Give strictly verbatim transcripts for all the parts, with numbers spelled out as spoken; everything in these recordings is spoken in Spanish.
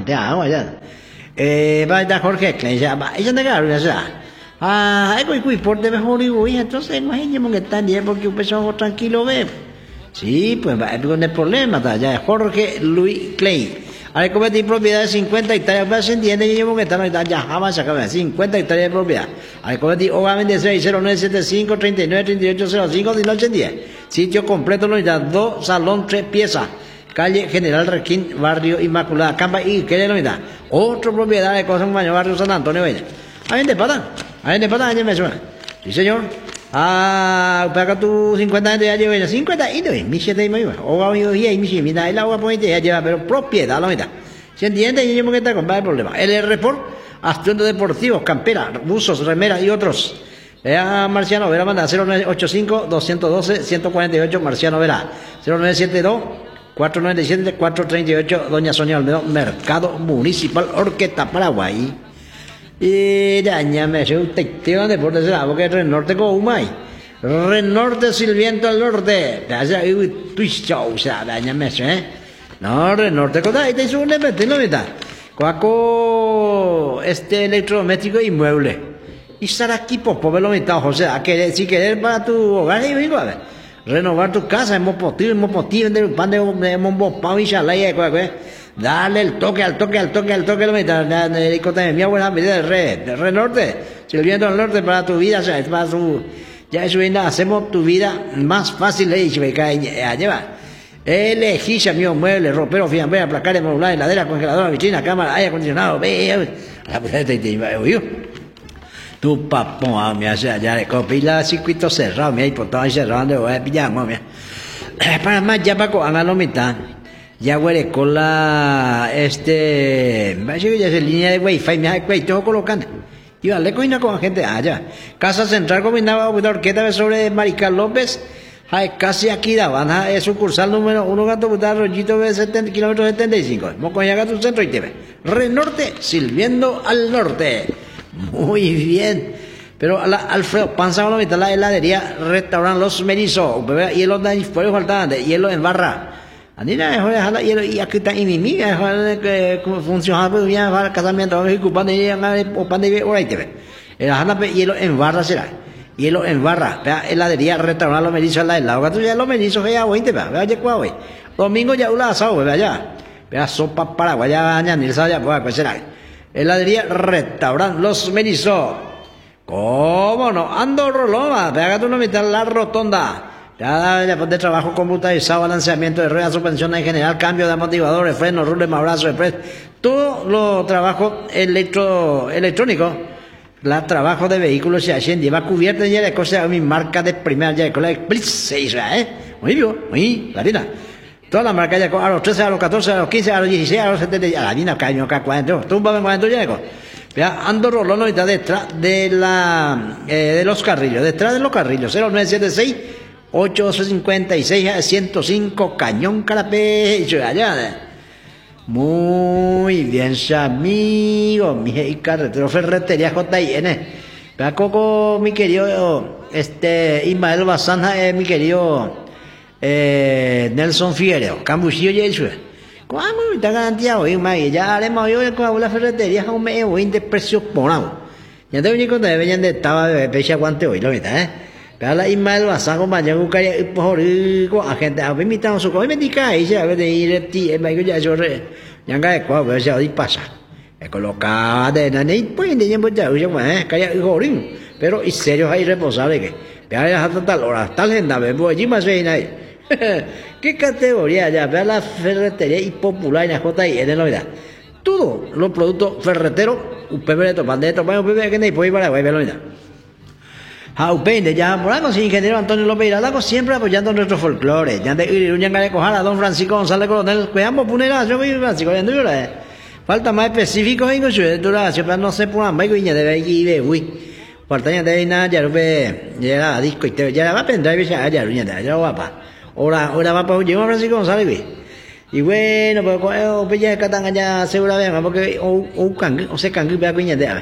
te hago allá. Eh, va a Jorge Klein, ya va, ella te agarra, ya. Ah, hay que cuidar de mejor y voy, entonces no hay que estar bien porque un peso tranquilo ve. Sí, pues va, no hay problema, ya. Jorge Luis Klein. Ahora, como tiene propiedad de cincuenta hectáreas, se entiende que yo que están ya jamás se acaba cincuenta hectáreas de propiedad. Ahora, como tiene obviamente seis cero nueve siete cinco treinta y nueve treinta y ocho cero cinco diecinueve diez. Sitio completo, unidad dos, salón tres piezas. Calle General Requín, Barrio Inmaculada, Campa y Quere la unidad. Otra propiedad de Cosa Maño, Barrio San Antonio Bella. Ahí de pata, ahí de pata, ahí me suena. Sí, señor. Ah, paga tu cincuenta gente ya lleva cincuenta y no es mi siete y medio. O va a ir y mi siete, mira, el agua ponente ya lleva, pero propiedad la mitad. ¿Se entiende? Y yo que está con el problema. El Report, atuendos deportivos, campera, buzos, remeras y otros. Vea Marciano Vera, manda cero nueve ocho cinco, dos uno dos, uno cuatro ocho, Marciano Vera. cero nueve siete dos, cuatro nueve siete, cuatro tres ocho, Doña Sonia Olmedo, Mercado Municipal, Orquesta, Paraguay. Y daña me se un tecteo de por desde porque el norte con Umay. Renorte Silviento al norte. Ya hay twist show, o sea, daña me se. No, renorte con ahí te sube mete no meta. Cuaco este electrodoméstico inmueble. Y estar aquí por poverlo mitad, José, a querer si querer para tu hogar y vengo a ver. Renovar tu casa, hemos potido, hemos potido, vender un pan de hemos pavo y chalaya, dale el toque, al toque, al toque, al toque, lo metas, mi abuela me dice, re, re norte, sirviendo al norte para tu vida, o sea, es para su, ya eso viene, hacemos tu vida más fácil, le dice, me cae, a llevar. Elegí ya mío, muebles, ropero, fiambrea, placares, modular, heladera, congeladora, vitrina, cámara, aire acondicionado, ve, la puta te te oye. Tu papá, me hace allá de copila, circuito cerrado, me hay por todo cerrado, voy a pillar, mami. Para más, ya para con la mitad. Ya huele con la este vaya que ya se línea de wifi me hay todo colocando y vale coina con gente allá Casa Central combinaba con orquesta sobre Marical López hay casi aquí daban es sucursal número uno gato butar rollito de setenta kilómetros setenta y cinco Mocoña gato centro y T V Renorte sirviendo al norte muy bien pero a la Alfredo Panza la mitad la heladería restaurante Los Merizos hielo de fuego faltaban de hielo en barra Andina es hora hielo y aquí está en mi amiga que funciona pues ya para casamiento y ocupando y ocupando y ahora te ve el hana hielo en barra será hielo en barra vea heladería restaurante Los Merizos la helado tú ya Los Merizos ya veinte vea ya cuál hoy domingo ya una asado vea ya vea sopa paraguaya ya ni sabe ya pues será heladería restaurante Los Merizos cómo no ando roloma vea tú no meter la rotonda Ya después de trabajo computarizado, balanceamiento de ruedas, suspensión en general, cambio de amortiguadores, frenos, rules, mabrazo, express, todo lo trabajo electro, electrónico, la trabajo de vehículos se hacen, lleva cubierta ya de cosas, mi marca de primera ya de cola, se hizo, ¿eh? Muy bien, muy, Latina. Toda la marca ya a los trece, a los catorce, a los quince, a los dieciséis, a los setenta, a la Latina, caño, acá, cuarenta, tumba en cuarenta ya de Vea, ando rolón ahorita detrás de la, eh, de los carrilos, detrás de los carrilos, cero nueve siete seis ocho cincuenta y seis a ciento cinco Cañón Carapecho allá. Muy bien, amigo, mi carretero ferretería J I N. Vea Coco, mi querido este Ismael Bazanja, eh, mi querido eh, Nelson Figueroa, Cambuchillo y eso. ¿Cómo está garantía hoy, Maggie? Ya haremos yo con la ferretería, un mes hoy de precios ponados. Ya te voy a contar, venían de estaba de pecha aguante hoy, lo mitad, ¿eh? Cada email vas a acompañar con que por a gente a mí me su coi me dica y ya de ir ti e mai ya yo re yang ga kwa ba ya di pasa e coloca de na ni pues de tiempo ya yo ma que ya gorin pero en serio hay responsable que ya hasta tal hora tal gente me voy allí más bien ahí qué categoría ya vea la ferretería y popular en la J I N novedad todo los productos ferreteros un pebre de topande de topande un pebre que ni puede para ver novedad Jaupeinde, ya por algo, sí, ingeniero Antonio López Iralago, siempre apoyando nuestro folclore. Ya de Iriruñan de Cojala, don Francisco González Coronel, cuidamos punera, yo voy Francisco, ya no falta más específico en su duración, pero no sé por ambos, y ya debe ir de uy. Falta ya de nada, ya lo ve, ya la disco y te, ya va a pendrive, ya ya ya ya guapa. Ahora, ahora va para llevar Francisco González, y bueno, pues, pues ya Catán ya segura venga, porque o o can, o se can que vea piña de,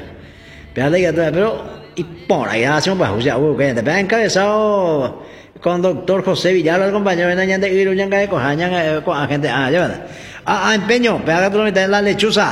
pero y por ahí hacemos bajo ya que te vean encabezado con doctor José Villar el compañero de Nañan de Iruñanga de Cojañan con gente ah ya ah empeño pega tú la lechuza